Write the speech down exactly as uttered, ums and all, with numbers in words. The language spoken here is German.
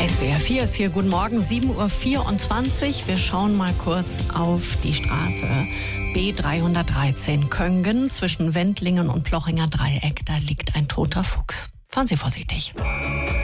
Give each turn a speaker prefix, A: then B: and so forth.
A: S W R vier ist hier. Guten Morgen, sieben Uhr vierundzwanzig. Wir schauen mal kurz auf die Straße B dreihundertdreizehn Köngen zwischen Wendlingen und Plochinger Dreieck. Da liegt ein toter Fuchs. Fahren Sie vorsichtig.